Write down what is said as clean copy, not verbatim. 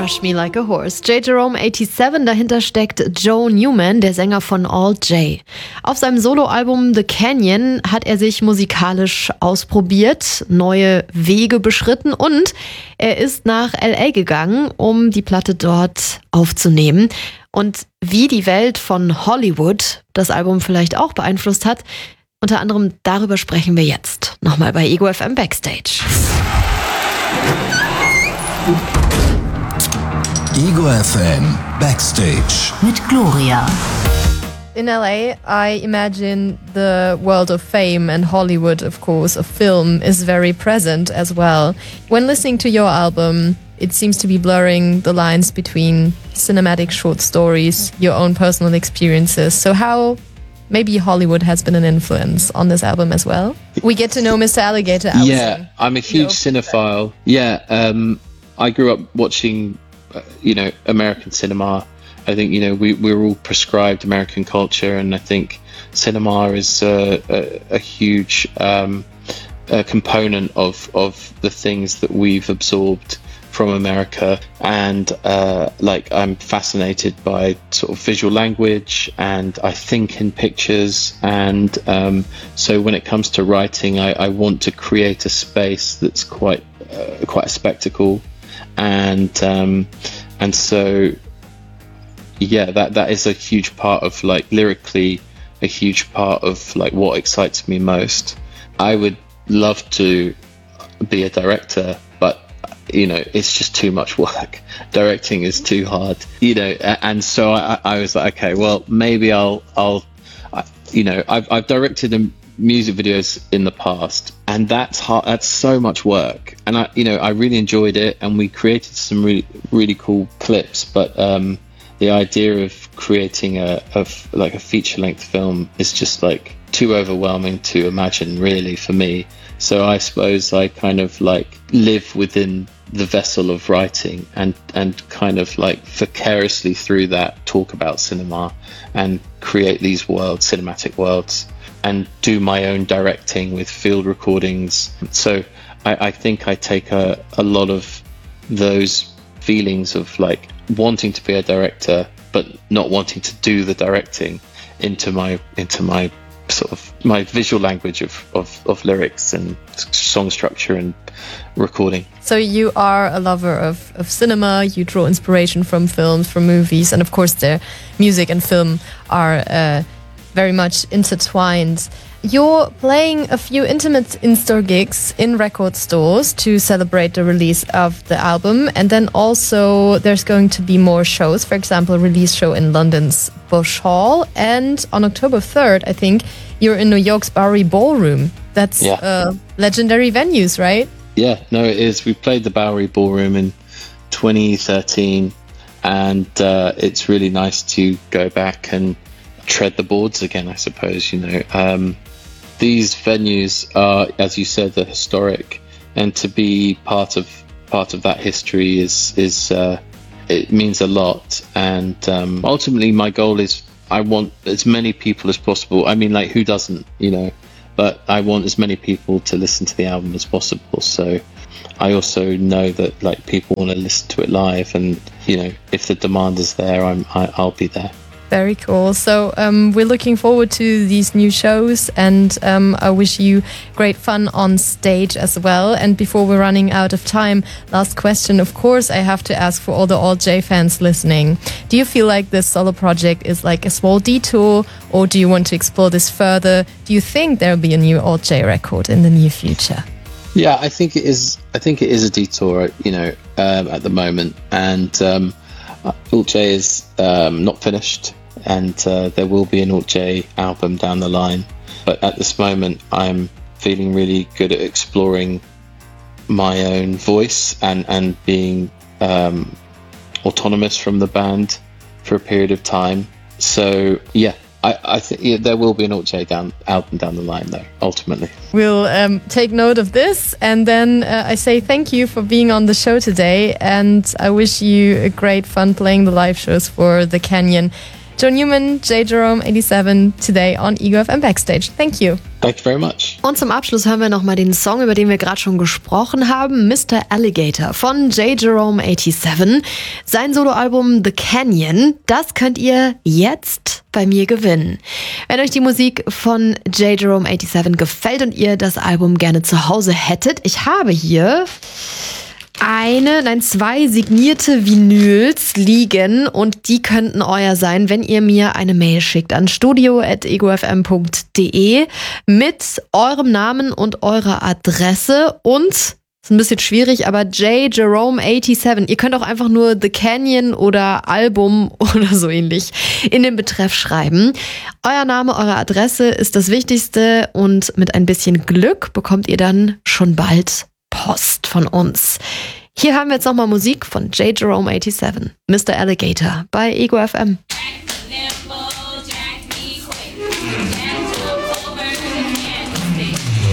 Crush Me Like a Horse. J. Jerome 87, dahinter steckt Joe Newman, der Sänger von All J. Auf seinem Soloalbum The Canyon hat er sich musikalisch ausprobiert, neue Wege beschritten und er ist nach LA gegangen, um die Platte dort aufzunehmen. Und wie die Welt von Hollywood das Album vielleicht auch beeinflusst hat, unter anderem darüber sprechen wir jetzt nochmal bei Ego FM Backstage. Ego FM Backstage mit Gloria. In LA, I imagine the world of fame and Hollywood, of course, of film is very present as well. When listening to your album, it seems to be blurring the lines between cinematic short stories, your own personal experiences. So how maybe Hollywood has been an influence on this album as well? We get to know Mr. Alligator Allison. Yeah, I'm a huge cinephile. Yeah, I grew up watching American cinema. I think, we're all prescribed American culture, and I think cinema is a huge component of the things that we've absorbed from America. And I'm fascinated by sort of visual language, and I think in pictures. And so when it comes to writing, I want to create a space that's quite a spectacle. And so that is a huge part of lyrically a huge part of what excites me most. I would love to be a director, but it's just too much work. Directing is too hard, and so I was like, okay, well, maybe I've directed music videos in the past, and that's hard. That's so much work, and I really enjoyed it, and we created some really, really cool clips. But the idea of creating a feature-length film is just too overwhelming to imagine, really, for me. So I suppose I kind of live within the vessel of writing and kind of vicariously through that talk about cinema and create these worlds, cinematic worlds, and do my own directing with field recordings. So I think I take a lot of those feelings of wanting to be a director but not wanting to do the directing into my sort of my visual language of lyrics and song structure and recording. So you are a lover of cinema, you draw inspiration from films, from movies, and of course the music and film are very much intertwined. You're playing a few intimate in-store gigs in record stores to celebrate the release of the album, and then also there's going to be more shows, for example, a release show in London's Bush Hall, and on October 3rd, I think, you're in New York's Bowery Ballroom. That's legendary venues, right? Yeah, no, it is. We played the Bowery Ballroom in 2013, and it's really nice to go back and tread the boards again, I suppose. These venues are, as you said, they're historic, and to be part of that history is it means a lot. And ultimately, my goal is I want as many people as possible. I mean, who doesn't, But I want as many people to listen to the album as possible. So I also know that people want to listen to it live, and if the demand is there, I'll be there. Very cool. So we're looking forward to these new shows, and I wish you great fun on stage as well. And before we're running out of time, last question, of course, I have to ask for all the All J fans listening. Do you feel like this solo project is a small detour, or do you want to explore this further? Do you think there'll be a new All J record in the near future? Yeah, I think it is. I think it is a detour, at the moment. And Alt J is not finished, and there will be an Alt J album down the line. But at this moment, I'm feeling really good at exploring my own voice and being autonomous from the band for a period of time. So yeah, I think there will be an Alt J album down the line, though, ultimately. We'll take note of this, and then I say thank you for being on the show today, and I wish you a great fun playing the live shows for The Canyon Joe Newman, J. Jerome 87 today on Ego FM Backstage. Thank you. Thank you very much. Und zum Abschluss hören wir nochmal den Song, über den wir gerade schon gesprochen haben, Mr. Alligator von J. Jerome 87. Sein Soloalbum The Canyon, das könnt ihr jetzt bei mir gewinnen. Wenn euch die Musik von J. Jerome 87 gefällt und ihr das Album gerne zu Hause hättet, ich habe hier zwei signierte Vinyls liegen und die könnten euer sein, wenn ihr mir eine Mail schickt an studio@egofm.de mit eurem Namen und eurer Adresse und, ist ein bisschen schwierig, aber J. Jerome 87. Ihr könnt auch einfach nur The Canyon oder Album oder so ähnlich in den Betreff schreiben. Euer Name, eure Adresse ist das Wichtigste und mit ein bisschen Glück bekommt ihr dann schon bald Post von uns. Hier haben wir jetzt nochmal Musik von J. Jerome 87, Mr. Alligator bei Ego FM.